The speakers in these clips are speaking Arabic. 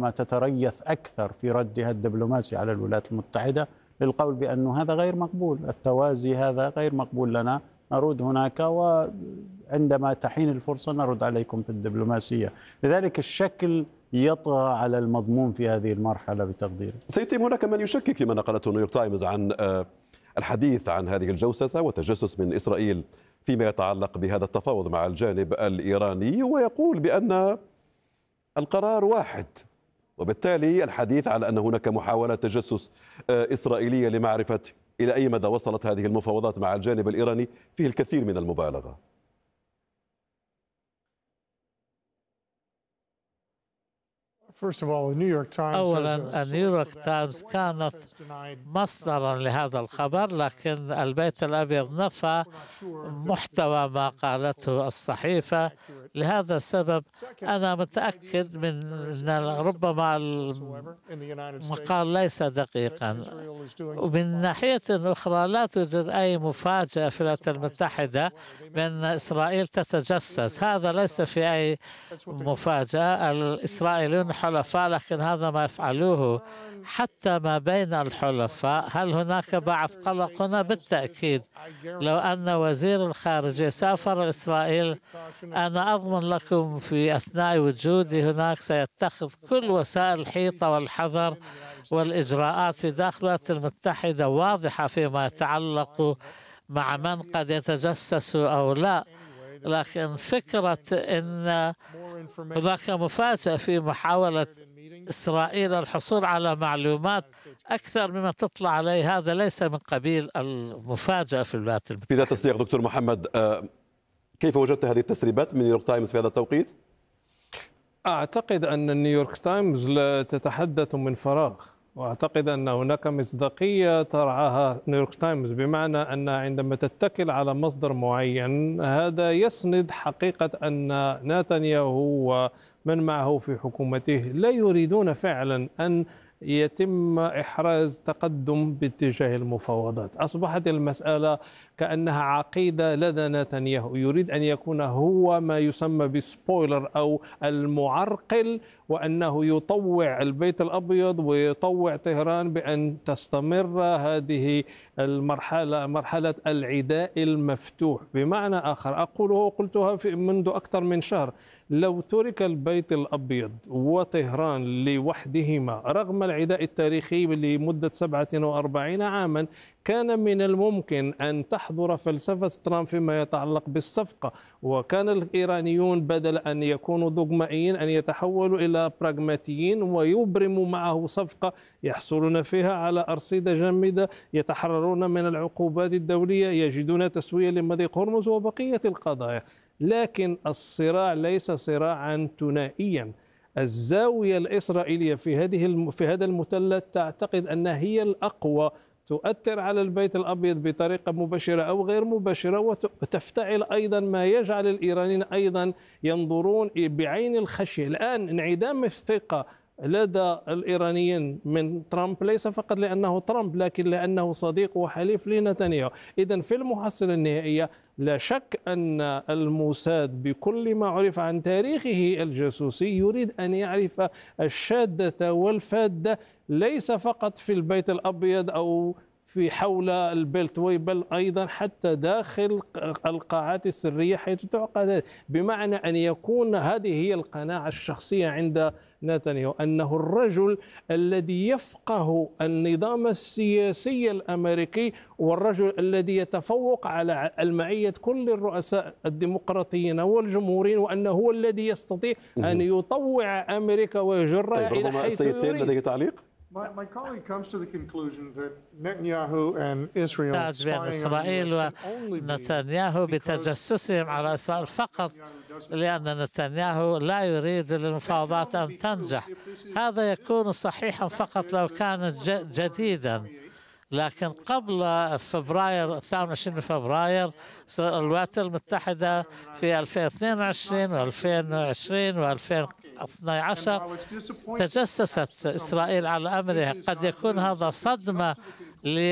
ربما تتريث أكثر في ردها الدبلوماسي على الولايات المتحدة للقول بأن هذا غير مقبول، التوازي هذا غير مقبول لنا، نرد هناك وعندما تحين الفرصة نرد عليكم بالدبلوماسية. لذلك الشكل يطغى على المضمون في هذه المرحلة بتقديري. سيتم هناك من يشكك فيما نقلته نيويورك تايمز عن الحديث عن هذه الجوسسة وتجسس من إسرائيل فيما يتعلق بهذا التفاوض مع الجانب الإيراني، ويقول بأن القرار واحد، وبالتالي الحديث على أن هناك محاولة تجسس إسرائيلية لمعرفة إلى أي مدى وصلت هذه المفاوضات مع الجانب الإيراني فيه الكثير من المبالغة. أولا نيويورك تايمز كانت مصدرا لهذا الخبر، لكن البيت الأبيض نفى محتوى ما قالته الصحيفة. لهذا السبب أنا متأكد من أن ربما المقال ليس دقيقا. ومن ناحية أخرى لا توجد أي مفاجأة في الولايات المتحدة بأن إسرائيل تتجسس، هذا ليس في أي مفاجأة. الإسرائيليون حلفاء، لكن هذا ما يفعلوه حتى ما بين الحلفاء. هل هناك بعض قلق هنا؟ بالتأكيد. لو أن وزير الخارجية سافر إسرائيل أنا أضمن لكم في أثناء وجودي هناك سيتخذ كل وسائل الحيطة والحذر، والإجراءات في داخل الولايات المتحدة واضحة فيما يتعلق مع من قد يتجسس أو لا. لكن فكرة أن هناك مفاجأة في محاولة إسرائيل الحصول على معلومات أكثر مما تطلع عليه، هذا ليس من قبيل المفاجأة في الولايات المتحدة. في ذات السياق دكتور محمد، كيف وجدت هذه التسريبات من نيويورك تايمز في هذا التوقيت؟ أعتقد أن نيويورك تايمز لا تتحدث من فراغ، وأعتقد أن هناك مصداقية ترعاها نيويورك تايمز، بمعنى أن عندما تتكل على مصدر معين هذا يسند حقيقة أن نتنياهو ومن معه في حكومته لا يريدون فعلا أن يتم إحراز تقدم باتجاه المفاوضات. أصبحت المسألة كأنها عقيدة لدى نتنياهو، يريد أن يكون هو ما يسمى بسبويلر أو المعرقل، وأنه يطوع البيت الأبيض ويطوع طهران بأن تستمر هذه المرحلة، مرحلة العداء المفتوح. بمعنى آخر أقوله قلتها منذ أكثر من شهر، لو ترك البيت الأبيض وطهران لوحدهما رغم العداء التاريخي لمدة 47 عاما كان من الممكن أن تحضر فلسفة ترامب فيما يتعلق بالصفقة، وكان الإيرانيون بدل أن يكونوا دوغمائيين أن يتحولوا إلى براغماتيين ويبرموا معه صفقة يحصلون فيها على أرصدة جامدة، يتحررون من العقوبات الدولية، يجدون تسوية لمضيق هرمز وبقية القضايا. لكن الصراع ليس صراعا ثنائيا. الزاوية الإسرائيلية في هذا المثلث تعتقد أنها هي الأقوى، تؤثر على البيت الأبيض بطريقة مباشرة أو غير مباشرة، وتفتعل أيضا ما يجعل الإيرانيين أيضا ينظرون بعين الخشية. الآن انعدام الثقة لدى الإيرانيين من ترامب ليس فقط لأنه ترامب، لكن لأنه صديق وحليف لنتنياهو. إذن في المحصلة النهائية لا شك أن الموساد بكل ما عرف عن تاريخه الجاسوسي يريد أن يعرف الشادة والفادة ليس فقط في البيت الأبيض أو في حول البيلت واي، بل أيضا حتى داخل القاعات السرية حيث تعقد، بمعنى أن يكون هذه هي القناعة الشخصية عند نتنياهو أنه الرجل الذي يفقه النظام السياسي الأمريكي، والرجل الذي يتفوق على المعية كل الرؤساء الديمقراطيين والجمهوريين، وأنه هو الذي يستطيع أن يطوع أمريكا ويجرها إلى حيث يريد. لديك تعليق؟ My colleague comes to the conclusion that Netanyahu and Israel بين إسرائيل ونتنياهو بتجسسهم على إسرائيل فقط لأن نتنياهو لا يريد للمفاوضات أن تنجح. هذا يكون صحيحا فقط لو كانت جديدا، لكن قبل فبراير 22 فبراير الولايات المتحدة في 2022 و2020 و2012 تجسست إسرائيل على أمرها. قد يكون هذا صدمة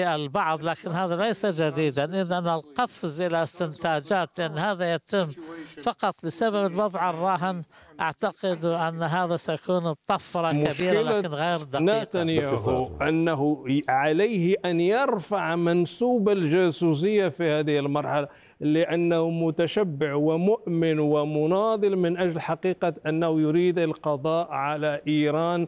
للبعض، لكن هذا ليس جديدا. إذن القفز إلى استنتاجات أن هذا يتم فقط بسبب الوضع الراهن أعتقد أن هذا سيكون طفرة كبيرة لكن غير دقيقة. نتنياهو أنه عليه أن يرفع منسوب الجاسوسية في هذه المرحلة، لأنه متشبع ومؤمن ومناضل من أجل حقيقة أنه يريد القضاء على إيران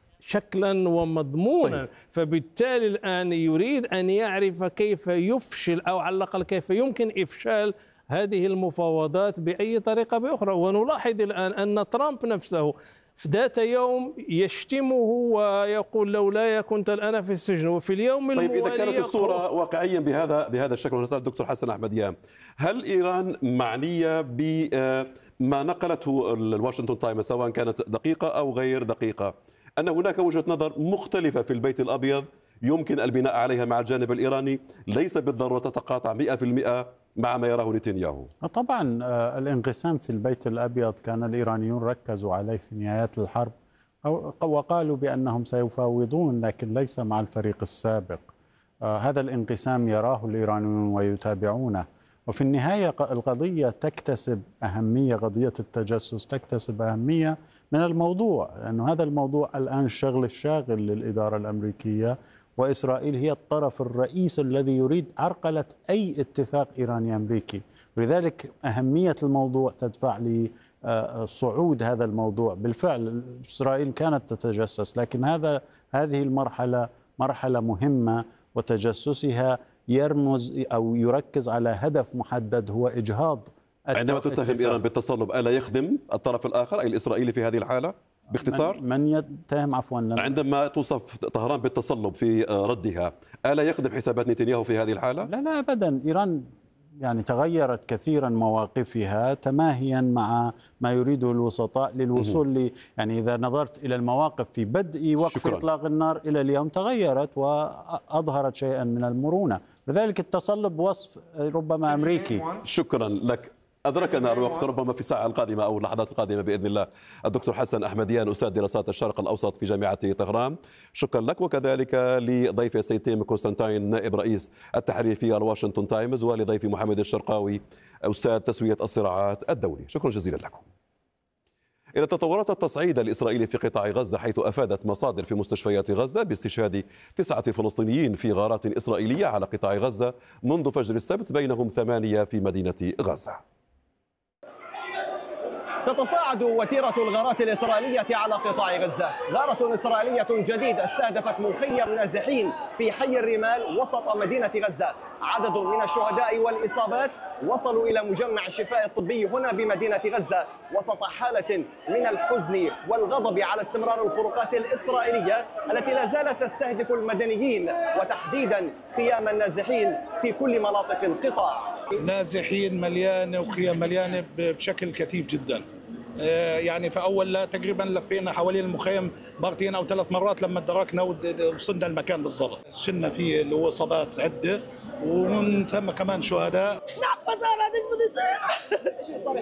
شكلا ومضمونا. طيب. فبالتالي الآن يريد أن يعرف كيف يفشل أو على الأقل كيف يمكن إفشال هذه المفاوضات بأي طريقة بأخرى. ونلاحظ الآن أن ترامب نفسه ذات يوم يشتمه ويقول لولاي كنت الآن في السجن، وفي اليوم الموالي. طيب إذا كانت الصورة واقعيا بهذا الشكل، ونسأل الدكتور حسن أحمديان، هل إيران معنية بما نقلته الواشنطن تايمز سواء كانت دقيقة أو غير دقيقة، أن هناك وجهة نظر مختلفة في البيت الأبيض يمكن البناء عليها مع الجانب الإيراني، ليس بالضرورة تتقاطع 100% مع ما يراه نتنياهو؟ طبعا الانقسام في البيت الأبيض كان الإيرانيون ركزوا عليه في نهايات الحرب وقالوا بأنهم سيفاوضون، لكن ليس مع الفريق السابق. هذا الانقسام يراه الإيرانيون ويتابعونه، وفي النهاية القضية تكتسب أهمية، قضية التجسس تكتسب أهمية من الموضوع، لأنه هذا الموضوع الآن الشغل الشاغل للإدارة الأمريكية، وإسرائيل هي الطرف الرئيس الذي يريد عرقلة أي اتفاق إيراني أمريكي، ولذلك أهمية الموضوع تدفع لصعود هذا الموضوع. بالفعل إسرائيل كانت تتجسس، لكن هذه المرحلة مرحلة مهمة، وتجسسها يرمز أو يركز على هدف محدد هو إجهاض. عندما تتهم إيران بالتصلب ألا يخدم الطرف الآخر أي الإسرائيلي في هذه الحالة؟ باختصار من يتهم عفوا عندما توصف طهران بالتصلب في ردها ألا يخدم حسابات نتنياهو في هذه الحالة؟ لا أبدا. إيران يعني تغيرت كثيرا مواقفها تماهيا مع ما يريده الوسطاء للوصول يعني إذا نظرت إلى المواقف في بدء وقف إطلاق النار إلى اليوم تغيرت وأظهرت شيئا من المرونة، لذلك التصلب وصف ربما أمريكي. شكرا لك. أدركنا الوقت، ربما في الساعة القادمة أو اللحظات القادمة بإذن الله. الدكتور حسن أحمديان أستاذ دراسات الشرق الأوسط في جامعة طهران، شكرا لك، وكذلك لضيف السيد تيم كونستانتين نائب رئيس التحرير في الواشنطن تايمز، ولضيف محمد الشرقاوي أستاذ تسوية الصراعات الدولي. شكرا جزيلا لكم. إلى تطورات التصعيد الإسرائيلي في قطاع غزة، حيث أفادت مصادر في مستشفيات غزة باستشهاد 9 فلسطينيين في غارات إسرائيلية على قطاع غزة منذ فجر السبت، بينهم 8 في مدينة غزة. تتصاعد وتيرة الغارات الإسرائيلية على قطاع غزة. غارة إسرائيلية جديدة استهدفت مخيم نازحين في حي الرمال وسط مدينة غزة. عدد من الشهداء والإصابات وصلوا إلى مجمع الشفاء الطبي هنا بمدينة غزة وسط حالة من الحزن والغضب على استمرار الخروقات الإسرائيلية التي لا زالت تستهدف المدنيين وتحديدا خيام النازحين في كل مناطق القطاع. نازحين مليانة وخيام مليانة بشكل كثيف جدا. يعني فأول تقريبا لفينا حوالين المخيم مرتين أو 3 مرات لما ادركنا وصلنا المكان بالضبط. شلنا فيه اللي هو إصابات عدة ومن ثم كمان شهداء. لا بس أنا ايش بدي يصير؟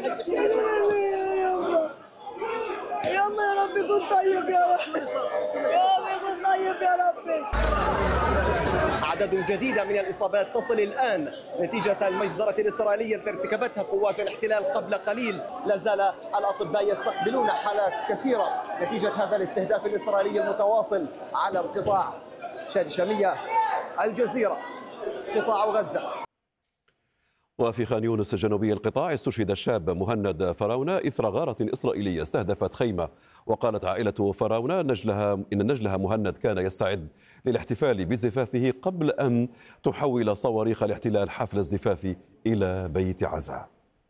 يلا يا ربي كن طيب يا ربي، يا ربي كن طيب يا ربي. عدد جديد من الإصابات تصل الآن نتيجة المجزرة الإسرائيلية التي ارتكبتها قوات الاحتلال قبل قليل. لا زال الأطباء يستقبلون حالات كثيرة نتيجة هذا الاستهداف الإسرائيلي المتواصل على القطاع. شادي شامية، الجزيرة، قطاع غزة. وفي خان يونس جنوبي القطاع استشهد الشاب مهند فراونة إثر غارة إسرائيلية استهدفت خيمة، وقالت عائلة فراونة إن نجلها مهند كان يستعد للاحتفال بزفافه قبل أن تحول صواريخ الاحتلال حفل الزفاف إلى بيت عزاء.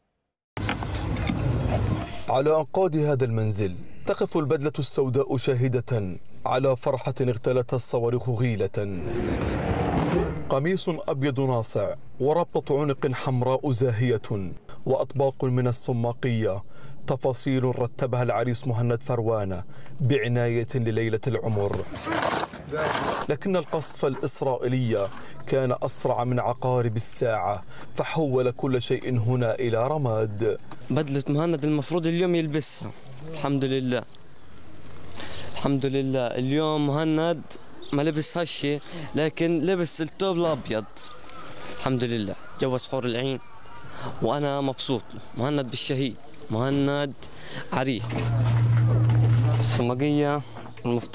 على أنقاض هذا المنزل تقف البدلة السوداء شاهدة على فرحة اغتالتها الصواريخ غيلة. قميص أبيض ناصع وربطة عنق حمراء زاهية وأطباق من الصماقية، تفاصيل رتبها العريس مهند فروانة بعناية لليلة العمر. لكن القصف الإسرائيلي كان أسرع من عقارب الساعة فحول كل شيء هنا إلى رماد. بدلة مهند المفروض اليوم يلبسها، الحمد لله الحمد لله. اليوم مهند ما لبس هالشيء لكن لبس الثوب الأبيض الحمد لله. جوز حور العين وأنا مبسوط. مهند بالشهيد، مهند عريس. السمقية المفترض